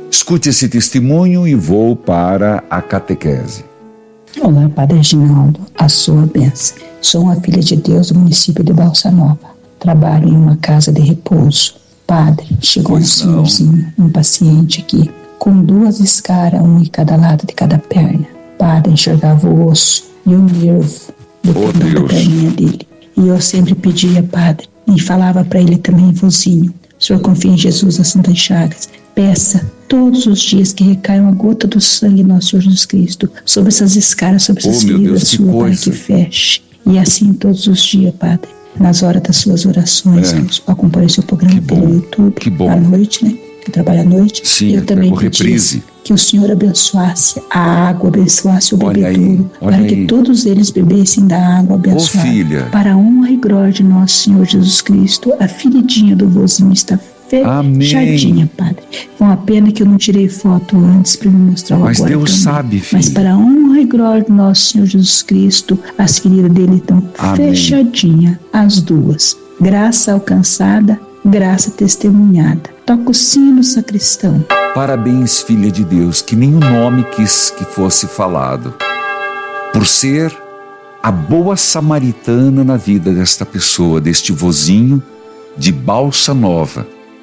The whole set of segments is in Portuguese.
Escute esse testemunho e vou para a catequese. Olá, Padre Reginaldo, a sua bênção. Sou uma filha de Deus do município de Balsa Nova. Trabalho em uma casa de repouso. Padre, chegou um senhorzinho, um paciente aqui, com 2 escaras, um em cada lado de cada perna. Padre, enxergava o osso e o nervo do da perninha dele. E eu sempre pedia, Padre, e falava para ele também, vozinho, o senhor confia em Jesus nas Santas Chagas. Peça todos os dias que recaia uma gota do sangue do nosso Senhor Jesus Cristo sobre essas escaras, sobre essas feridas suas, para que feche. E assim todos os dias, Padre, nas horas das suas orações, acompanhe seu programa pelo YouTube, à noite, né? Que trabalha à noite. Sim, eu também pedi que o Senhor abençoasse a água, abençoasse o bebedouro, para que todos eles bebessem da água abençoada. Para a honra e glória de nosso Senhor Jesus Cristo, a feridinha do vozinho está fechadinha, Padre. Com a pena que eu não tirei foto antes para me mostrar agora. Mas Deus sabe, filho. Mas para a honra e glória do nosso Senhor Jesus Cristo, as feridas dele estão fechadinhas, as 2. Graça alcançada, graça testemunhada. Toca o sino, sacristão. Parabéns, filha de Deus, que nem o nome quis que fosse falado, por ser a boa samaritana na vida desta pessoa, deste vozinho de Balsa Nova.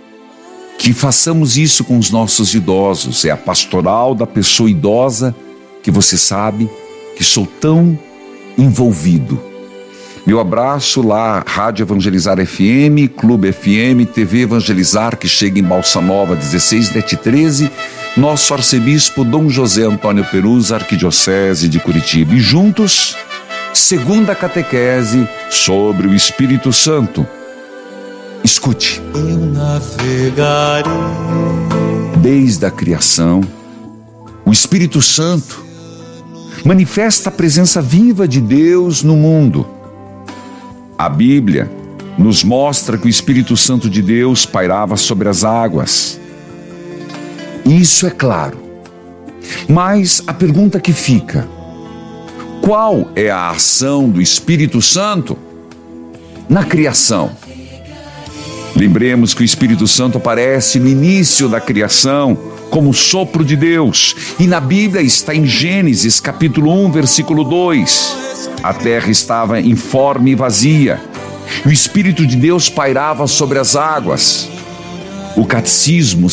Que façamos isso com os nossos idosos. É a pastoral da pessoa idosa que você sabe que sou tão envolvido. Meu abraço lá, Rádio Evangelizar FM, Clube FM, TV Evangelizar, que chega em Balsa Nova, 16/13, nosso arcebispo Dom José Antônio Perusa, Arquidiocese de Curitiba. E juntos, segunda catequese sobre o Espírito Santo. Escute. Eu navegarei. Desde a criação, o Espírito Santo manifesta a presença viva de Deus no mundo. A Bíblia nos mostra que o Espírito Santo de Deus pairava sobre as águas. Isso é claro. Mas a pergunta que fica: qual é a ação do Espírito Santo na criação? Lembremos que o Espírito Santo aparece no início da criação como sopro de Deus. E na Bíblia está em Gênesis capítulo 1, versículo 2. A terra estava informe e vazia. O Espírito de Deus pairava sobre as águas. O Catecismo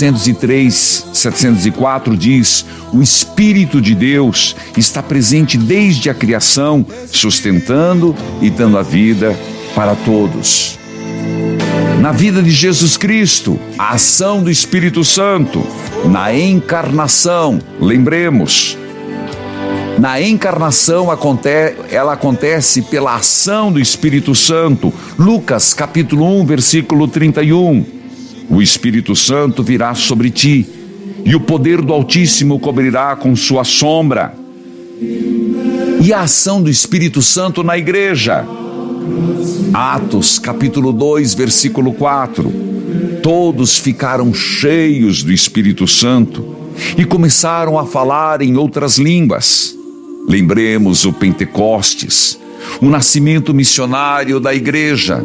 704 diz: o Espírito de Deus está presente desde a criação, sustentando e dando a vida para todos. Na vida de Jesus Cristo, a ação do Espírito Santo. Na encarnação, lembremos, na encarnação ela acontece pela ação do Espírito Santo. Lucas capítulo 1, versículo 31. O Espírito Santo virá sobre ti, e o poder do Altíssimo cobrirá com sua sombra. E a ação do Espírito Santo na igreja. Atos capítulo 2, versículo 4. Todos ficaram cheios do Espírito Santo e começaram a falar em outras línguas. Lembremos o Pentecostes, o nascimento missionário da igreja.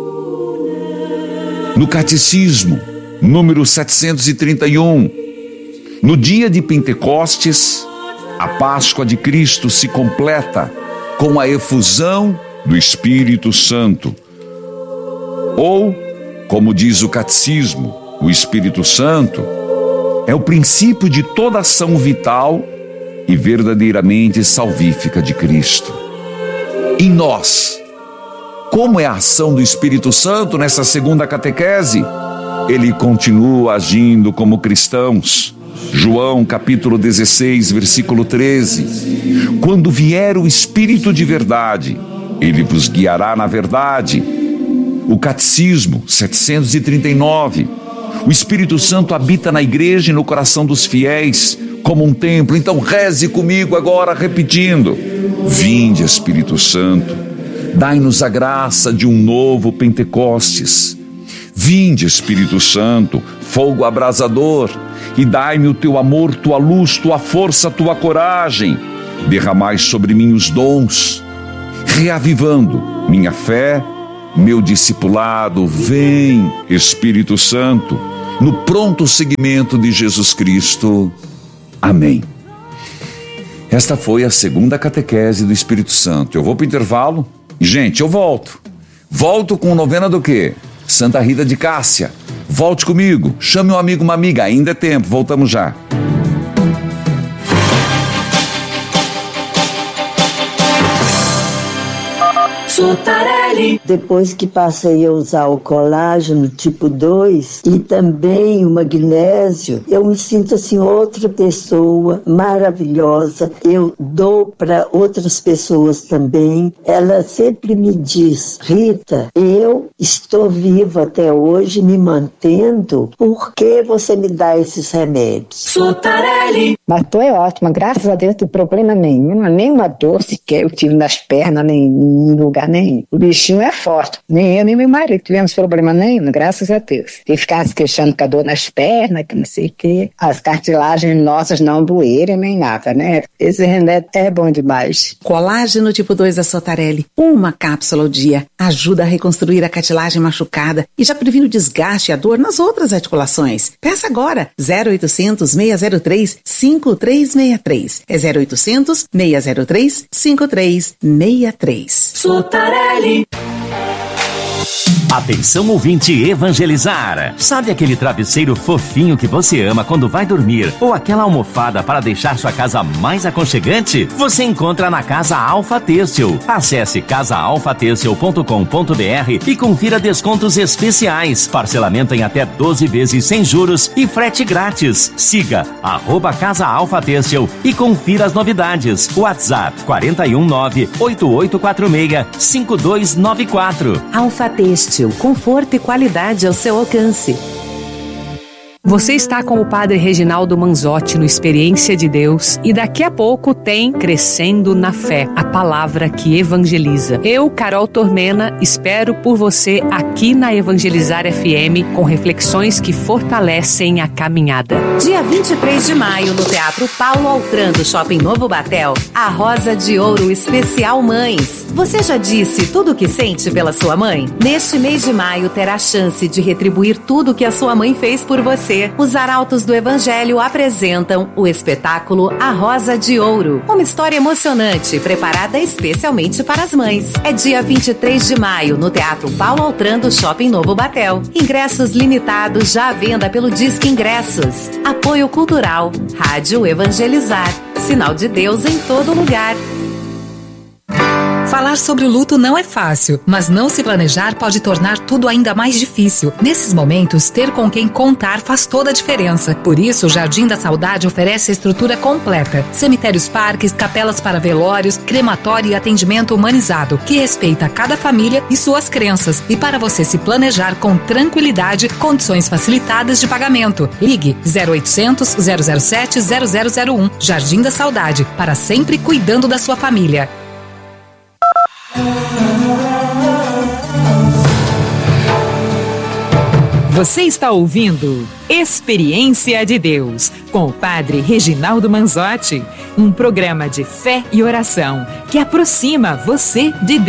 No Catecismo, número 731, no dia de Pentecostes, a Páscoa de Cristo se completa com a efusão do Espírito Santo. Ou, como diz o Catecismo, o Espírito Santo é o princípio de toda ação vital e verdadeiramente salvífica de Cristo. Em nós, como é a ação do Espírito Santo nessa segunda catequese? Ele continua agindo como cristãos. João capítulo 16, versículo 13. Quando vier o Espírito de verdade, ele vos guiará na verdade. O Catecismo 739. O Espírito Santo habita na igreja e no coração dos fiéis como um templo. Então reze comigo agora repetindo: vinde, Espírito Santo, dai-nos a graça de um novo Pentecostes. Vinde, Espírito Santo, fogo abrasador, e dai-me o teu amor, tua luz, tua força, tua coragem. Derramai sobre mim os dons, reavivando minha fé, meu discipulado. Vem, Espírito Santo, no pronto seguimento de Jesus Cristo. Amém. Esta foi a segunda catequese do Espírito Santo. Eu vou para o intervalo e, gente, eu volto. Volto com novena do quê? Santa Rita de Cássia. Volte comigo, chame um amigo, uma amiga, ainda é tempo, voltamos já. Depois que passei a usar o colágeno tipo 2 e também o magnésio, eu me sinto assim outra pessoa maravilhosa. Eu dou para outras pessoas também. Ela sempre me diz: Rita, eu estou viva até hoje, me mantendo, por que você me dá esses remédios? Mas tô ótima, graças a Deus, não tem problema nenhum, nenhuma dor sequer eu tive nas pernas, nem em lugar nenhum. O bichinho é forte, nem eu nem meu marido tivemos problema nenhum, graças a Deus. E ficar se queixando com a dor nas pernas, que não sei o que, as cartilagens nossas não doerem nem nada, né? Esse remédio é bom demais. Colágeno tipo 2 da Sotarelli, uma cápsula ao dia, ajuda a reconstruir a cartilagem machucada e já previne o desgaste e a dor nas outras articulações. Peça agora, 0800 603 5363. É 0800 603 5363. Sotarelli. Atenção ouvinte evangelizar. Sabe aquele travesseiro fofinho que você ama quando vai dormir? Ou aquela almofada para deixar sua casa mais aconchegante? Você encontra na Casa Alfa Têxtil. Acesse casaalfatextil.com.br e confira descontos especiais. Parcelamento em até 12 vezes sem juros e frete grátis. Siga @Casa Alfa Têxtil e confira as novidades. WhatsApp 419-8846-5294. Alfa Têxtil, conforto e qualidade ao seu alcance. Você está com o Padre Reginaldo Manzotti no Experiência de Deus e daqui a pouco tem Crescendo na Fé, a palavra que evangeliza. Eu, Carol Tormena, espero por você aqui na Evangelizar FM com reflexões que fortalecem a caminhada. Dia 23 de maio, no Teatro Paulo Altran do Shopping Novo Batel, a Rosa de Ouro Especial Mães. Você já disse tudo o que sente pela sua mãe? Neste mês de maio terá a chance de retribuir tudo que a sua mãe fez por você. Os Arautos do Evangelho apresentam o espetáculo A Rosa de Ouro, uma história emocionante preparada especialmente para as mães. É dia 23 de maio no Teatro Paulo Altran do Shopping Novo Batel. Ingressos limitados já à venda pelo Disque Ingressos. Apoio Cultural, Rádio Evangelizar, sinal de Deus em todo lugar. Falar sobre o luto não é fácil, mas não se planejar pode tornar tudo ainda mais difícil. Nesses momentos, ter com quem contar faz toda a diferença. Por isso, o Jardim da Saudade oferece a estrutura completa. Cemitérios, parques, capelas para velórios, crematório e atendimento humanizado, que respeita cada família e suas crenças. E para você se planejar com tranquilidade, condições facilitadas de pagamento. Ligue 0800 007 0001. Jardim da Saudade, para sempre cuidando da sua família. Você está ouvindo Experiência de Deus, com o Padre Reginaldo Manzotti, um programa de fé e oração que aproxima você de Deus.